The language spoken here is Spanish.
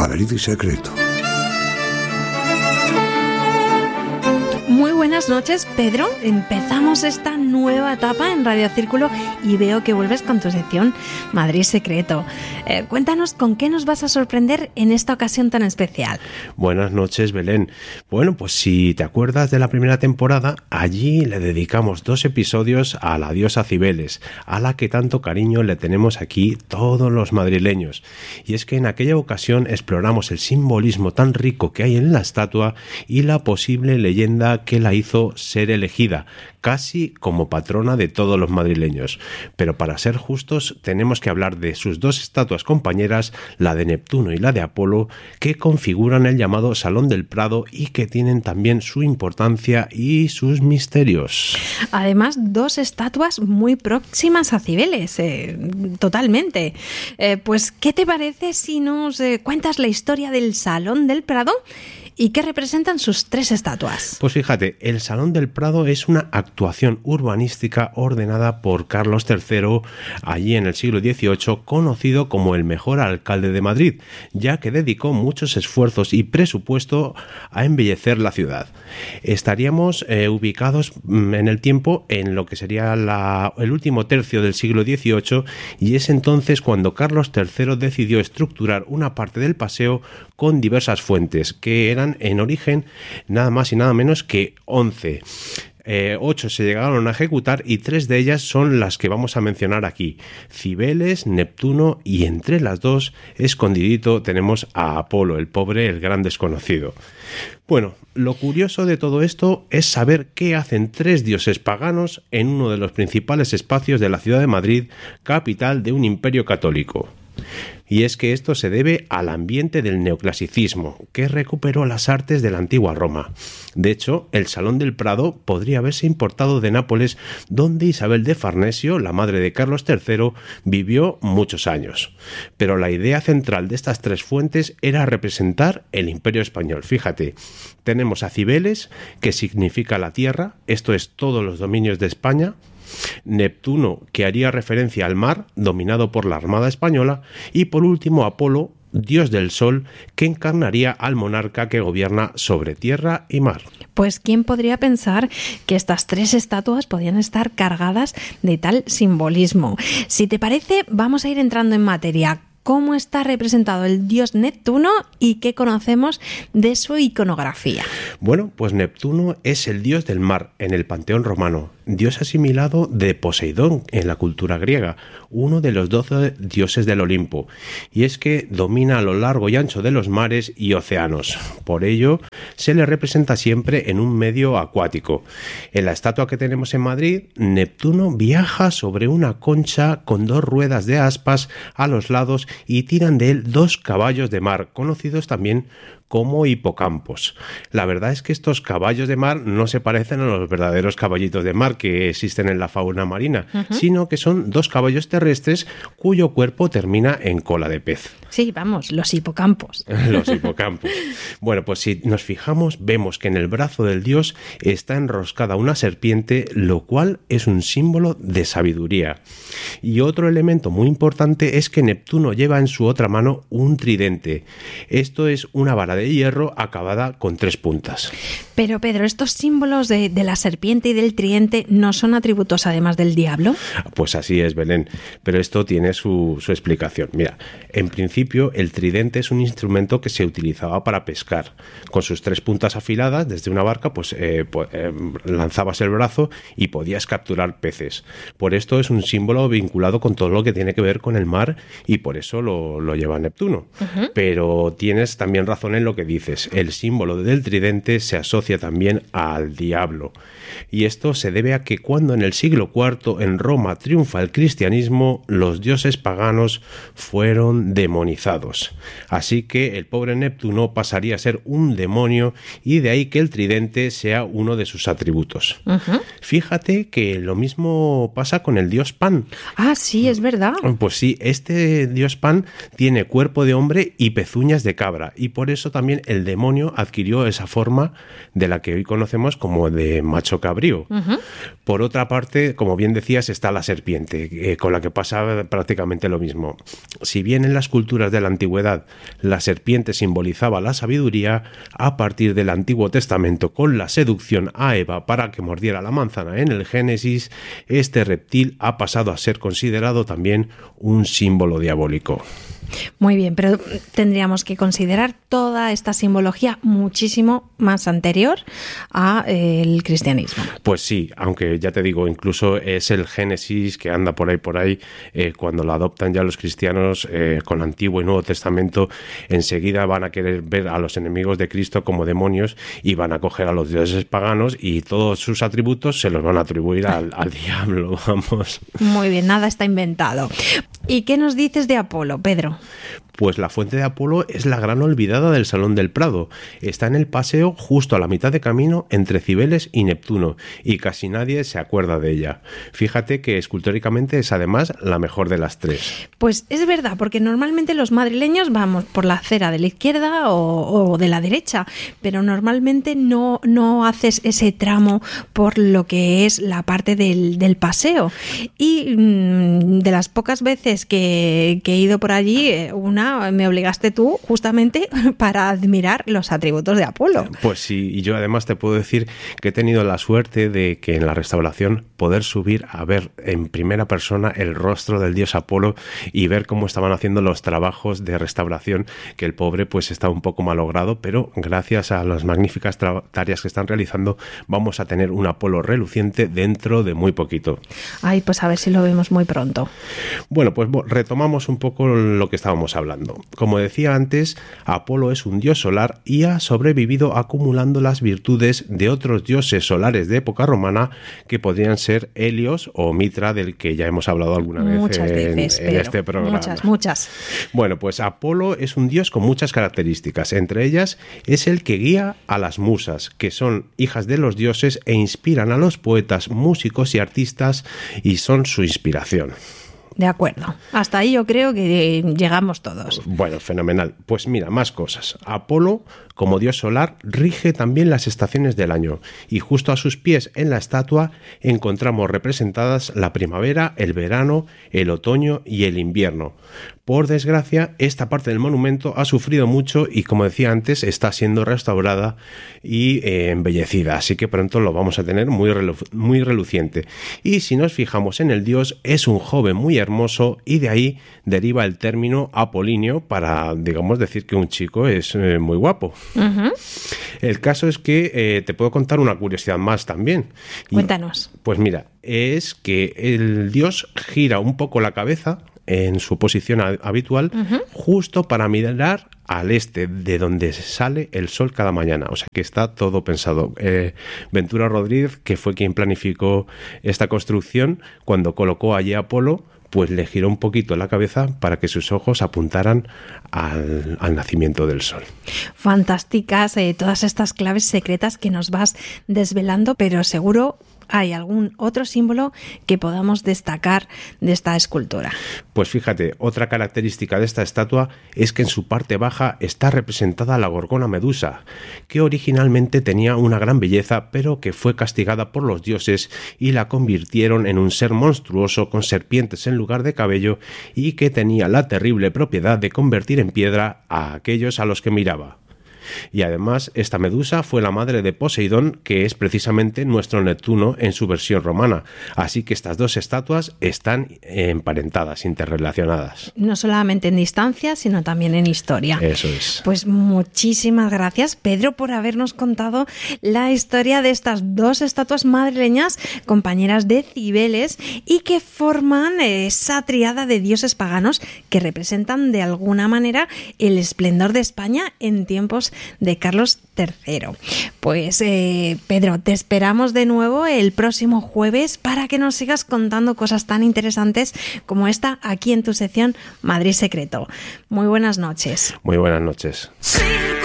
Madrid secreto. Muy buenas noches, Pedro. Empezamos esta nueva etapa en Radio Círculo y veo que vuelves con tu sección Madrid Secreto. Cuéntanos con qué nos vas a sorprender en esta ocasión tan especial. Buenas noches, Belén. Bueno, pues si te acuerdas de la primera temporada, allí le dedicamos 2 episodios a la diosa Cibeles, a la que tanto cariño le tenemos aquí todos los madrileños. Y es que en aquella ocasión exploramos el simbolismo tan rico que hay en la estatua y la posible leyenda que la hizo ser elegida, casi como patrona de todos los madrileños. Pero para ser justos, tenemos que hablar de sus 2 estatuas compañeras, la de Neptuno y la de Apolo, que configuran el llamado Salón del Prado y que tienen también su importancia y sus misterios. Además, 2 estatuas muy próximas a Cibeles, totalmente. Pues, ¿qué te parece si nos cuentas la historia del Salón del Prado? ¿Y qué representan sus 3 estatuas? Pues fíjate, el Salón del Prado es una actuación urbanística ordenada por Carlos III allí en el siglo XVIII, conocido como el mejor alcalde de Madrid, ya que dedicó muchos esfuerzos y presupuesto a embellecer la ciudad. Estaríamos ubicados en el tiempo en lo que sería el último tercio del siglo XVIII, y es entonces cuando Carlos III decidió estructurar una parte del paseo con diversas fuentes, que eran en origen nada más y nada menos que 11. 8 se llegaron a ejecutar y 3 de ellas son las que vamos a mencionar aquí: Cibeles, Neptuno, y entre las 2, escondidito, tenemos a Apolo, el pobre, el gran desconocido. Bueno, lo curioso de todo esto es saber qué hacen 3 dioses paganos en uno de los principales espacios de la ciudad de Madrid, capital de un imperio católico. Y es que esto se debe al ambiente del neoclasicismo, que recuperó las artes de la antigua Roma. De hecho, el Salón del Prado podría haberse importado de Nápoles, donde Isabel de Farnesio, la madre de Carlos III, vivió muchos años. Pero la idea central de estas 3 fuentes era representar el Imperio Español. Fíjate, tenemos a Cibeles, que significa la tierra, esto es todos los dominios de España; Neptuno, que haría referencia al mar, dominado por la Armada Española; y por último Apolo, dios del sol, que encarnaría al monarca que gobierna sobre tierra y mar. Pues ¿quién podría pensar que estas 3 estatuas podían estar cargadas de tal simbolismo? Si te parece, vamos a ir entrando en materia. ¿Cómo está representado el dios Neptuno y qué conocemos de su iconografía? Bueno, pues Neptuno es el dios del mar en el panteón romano, dios asimilado de Poseidón en la cultura griega, uno de los 12 dioses del Olimpo, y es que domina a lo largo y ancho de los mares y océanos. Por ello, se le representa siempre en un medio acuático. En la estatua que tenemos en Madrid, Neptuno viaja sobre una concha con 2 ruedas de aspas a los lados y tiran de él 2 caballos de mar, conocidos también como hipocampos. La verdad es que estos caballos de mar no se parecen a los verdaderos caballitos de mar que existen en la fauna marina, sino que son 2 caballos terrestres cuyo cuerpo termina en cola de pez. Sí, vamos, los hipocampos. Los hipocampos. Bueno, pues si nos fijamos, vemos que en el brazo del dios está enroscada una serpiente, lo cual es un símbolo de sabiduría. Y otro elemento muy importante es que Neptuno lleva en su otra mano un tridente. Esto es una vara de hierro acabada con 3 puntas. Pero Pedro, ¿estos símbolos de la serpiente y del tridente no son atributos además del diablo? Pues así es, Belén, pero esto tiene su explicación. Mira, en principio el tridente es un instrumento que se utilizaba para pescar. Con sus 3 puntas afiladas desde una barca, lanzabas el brazo y podías capturar peces. Por esto es un símbolo vinculado con todo lo que tiene que ver con el mar y por eso lo lleva Neptuno. Pero tienes también razón en lo que dices. El símbolo del tridente se asocia también al diablo. Y esto se debe a que cuando en el siglo IV en Roma triunfa el cristianismo, los dioses paganos fueron demonizados. Así que el pobre Neptuno pasaría a ser un demonio y de ahí que el tridente sea uno de sus atributos. Fíjate que lo mismo pasa con el dios Pan. Ah, sí, es verdad. Pues sí, este dios Pan tiene cuerpo de hombre y pezuñas de cabra, y por eso también el demonio adquirió esa forma de la que hoy conocemos como de macho cabrío. Por otra parte, como bien decías, está la serpiente, con la que pasa prácticamente lo mismo. Si bien en las culturas de la antigüedad la serpiente simbolizaba la sabiduría, a partir del Antiguo Testamento, con la seducción a Eva para que mordiera la manzana en el Génesis, este reptil ha pasado a ser considerado también un símbolo diabólico. Muy bien, pero tendríamos que considerar toda esta simbología muchísimo más anterior al cristianismo. Pues sí, aunque ya te digo, incluso es el Génesis que anda por ahí, cuando lo adoptan ya los cristianos con Antiguo y Nuevo Testamento, enseguida van a querer ver a los enemigos de Cristo como demonios y van a coger a los dioses paganos y todos sus atributos se los van a atribuir al diablo, vamos. Muy bien, nada está inventado. ¿Y qué nos dices de Apolo, Pedro? Pues la fuente de Apolo es la gran olvidada del Salón del Prado. Está en el paseo justo a la mitad de camino entre Cibeles y Neptuno, y casi nadie se acuerda de ella. Fíjate que escultóricamente es además la mejor de las tres. Pues es verdad, porque normalmente los madrileños vamos por la acera de la izquierda o de la derecha, pero normalmente no haces ese tramo por lo que es la parte del paseo. Y de las pocas veces que he ido por allí, me obligaste tú justamente para admirar los atributos de Apolo. Pues sí, y yo además te puedo decir que he tenido la suerte de que en la restauración poder subir a ver en primera persona el rostro del dios Apolo y ver cómo estaban haciendo los trabajos de restauración, que el pobre pues está un poco malogrado, pero gracias a las magníficas tareas que están realizando vamos a tener un Apolo reluciente dentro de muy poquito. Ay, pues a ver si lo vemos muy pronto. Bueno, pues retomamos un poco lo que estábamos hablando. Como decía antes, Apolo es un dios solar y ha sobrevivido acumulando las virtudes de otros dioses solares de época romana que podrían ser Helios o Mitra, del que ya hemos hablado alguna vez en este programa. Muchas. Bueno, pues Apolo es un dios con muchas características. Entre ellas es el que guía a las musas, que son hijas de los dioses e inspiran a los poetas, músicos y artistas y son su inspiración. De acuerdo. Hasta ahí yo creo que llegamos todos. Bueno, fenomenal. Pues mira, más cosas. Apolo, como dios solar, rige también las estaciones del año y justo a sus pies en la estatua encontramos representadas la primavera, el verano, el otoño y el invierno. Por desgracia, esta parte del monumento ha sufrido mucho y, como decía antes, está siendo restaurada y embellecida, así que pronto lo vamos a tener muy reluciente. Y si nos fijamos en el dios, es un joven muy hermoso y de ahí deriva el término apolíneo para, digamos, decir que un chico es muy guapo. Uh-huh. El caso es que te puedo contar una curiosidad más también. Cuéntanos. Pues mira, es que el dios gira un poco la cabeza en su posición habitual, justo para mirar al este, de donde sale el sol cada mañana. O sea que está todo pensado. Ventura Rodríguez, que fue quien planificó esta construcción, cuando colocó allí a Apolo, pues le giró un poquito la cabeza para que sus ojos apuntaran al nacimiento del sol. Fantásticas todas estas claves secretas que nos vas desvelando, pero seguro ¿hay algún otro símbolo que podamos destacar de esta escultura? Pues fíjate, otra característica de esta estatua es que en su parte baja está representada la gorgona Medusa, que originalmente tenía una gran belleza, pero que fue castigada por los dioses y la convirtieron en un ser monstruoso con serpientes en lugar de cabello y que tenía la terrible propiedad de convertir en piedra a aquellos a los que miraba. Y además, esta Medusa fue la madre de Poseidón, que es precisamente nuestro Neptuno en su versión romana. Así que estas dos estatuas están emparentadas, interrelacionadas. No solamente en distancia, sino también en historia. Eso es. Pues muchísimas gracias, Pedro, por habernos contado la historia de estas dos estatuas madrileñas, compañeras de Cibeles, y que forman esa triada de dioses paganos que representan de alguna manera el esplendor de España en tiempos de Carlos III. Pues Pedro, te esperamos de nuevo el próximo jueves para que nos sigas contando cosas tan interesantes como esta aquí en tu sección Madrid Secreto. Muy buenas noches. Muy buenas noches. Sí.